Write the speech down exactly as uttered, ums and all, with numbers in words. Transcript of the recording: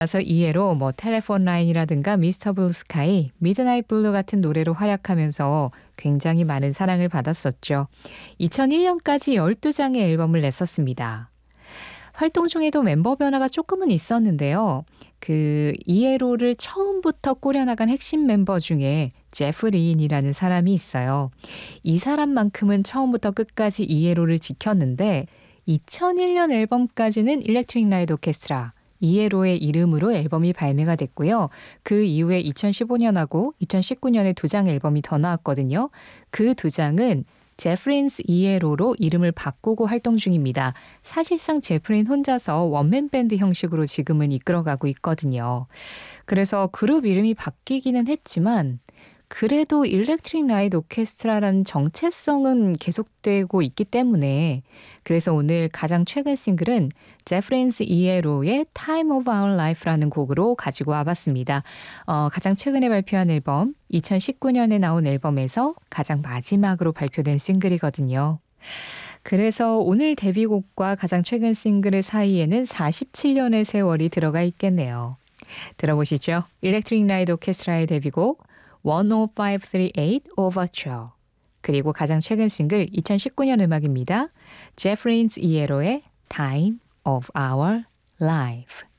그래서 이해로 뭐 텔레폰 라인이라든가 미스터 블루 스카이, 미드나잇 블루 같은 노래로 활약하면서 굉장히 많은 사랑을 받았었죠. 이천일 년까지 열두 장의 앨범을 냈었습니다. 활동 중에도 멤버 변화가 조금은 있었는데요. 그 이에로를 처음부터 꾸려나간 핵심 member 중에 제프 리인이라는 사람이 있어요. 이 사람만큼은 처음부터 끝까지 이에로를 지켰는데 이천일 년 앨범까지는 일렉트릭 라이트 오케스트라, 이에로의 이름으로 앨범이 발매가 됐고요. 그 이후에 이천십오 년하고 이천십구 년에 두 장 앨범이 더 나왔거든요. 그 두 장은 제프린스 이에로로 이름을 바꾸고 활동 중입니다. 사실상 제프린 혼자서 원맨 밴드 형식으로 지금은 이끌어가고 있거든요. 그래서 그룹 이름이 바뀌기는 했지만 그래도 일렉트릭 라이트 오케스트라라는 정체성은 계속되고 있기 때문에 그래서 오늘 가장 최근 싱글은 제프린스 이에로의 Time of Our Life라는 곡으로 가지고 와봤습니다. 어, 가장 최근에 발표한 앨범, 이천십구 년에 나온 앨범에서 가장 마지막으로 발표된 싱글이거든요. 그래서 오늘 데뷔곡과 가장 최근 싱글 사이에는 사십칠 년의 세월이 들어가 있겠네요. 들어보시죠. 일렉트릭 라이트 오케스트라의 데뷔곡 일오오팔삼팔 Overture, 그리고 가장 최근 싱글 이천십구 년 음악입니다. 제프린스 이에로의 Time of Our Life.